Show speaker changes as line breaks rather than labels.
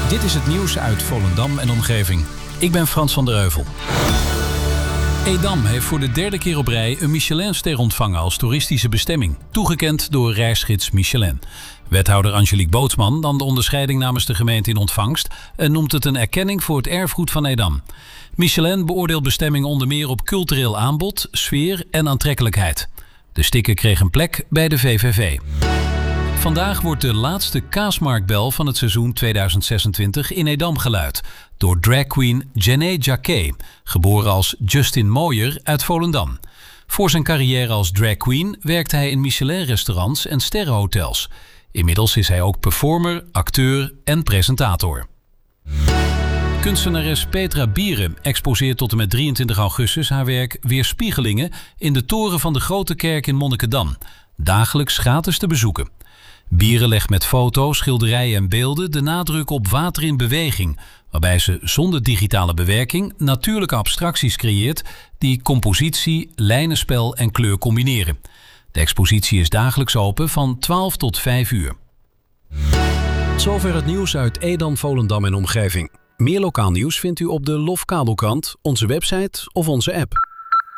Dit is het nieuws uit Volendam en omgeving. Ik ben Frans van der Heuvel. Edam heeft voor de derde keer op rij een Michelinster ontvangen als toeristische bestemming. Toegekend door reisgids Michelin. Wethouder Angelique Bootsman nam de onderscheiding namens de gemeente in ontvangst en noemt het een erkenning voor het erfgoed van Edam. Michelin beoordeelt bestemmingen onder meer op cultureel aanbod, sfeer en aantrekkelijkheid. De sticker kreeg een plek bij de VVV. Vandaag wordt de laatste kaasmarktbel van het seizoen 2026 in Edam geluid door dragqueen Jenné Jacquet, geboren als Justin Mooier uit Volendam. Voor zijn carrière als dragqueen werkte hij in Michelin-restaurants en sterrenhotels. Inmiddels is hij ook performer, acteur en presentator. Kunstenares Petra Bieren exposeert tot en met 23 augustus haar werk Weerspiegelingen in de toren van de Grote Kerk in Monnikendam. Dagelijks gratis te bezoeken. Bieren legt met foto's, schilderijen en beelden de nadruk op water in beweging, waarbij ze zonder digitale bewerking natuurlijke abstracties creëert die compositie, lijnenspel en kleur combineren. De expositie is dagelijks open van 12 tot 5 uur.
Zover het nieuws uit Edam, Volendam en omgeving. Meer lokaal nieuws vindt u op de LOF Kabelkrant, onze website of onze app.